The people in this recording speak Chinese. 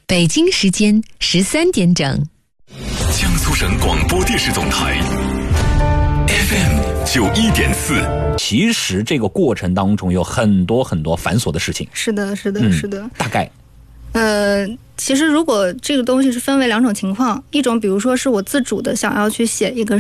北京时间13点整。 江苏省广播电视总台 FM91.4。 其实这个过程当中有很多很多繁琐的事情。 是的，是的。 大概其实如果这个东西是分为两种情况，一种比如说是我自主的想要去写一个